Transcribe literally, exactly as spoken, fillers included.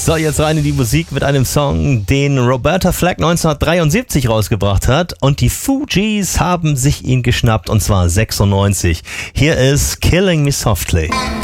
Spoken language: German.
So, jetzt rein in die Musik mit einem Song, den Roberta Flack neunzehnhundertdreiundsiebzig rausgebracht hat. Und die Fugees haben sich ihn geschnappt, und zwar sechsundneunzig. Hier ist Killing Me Softly.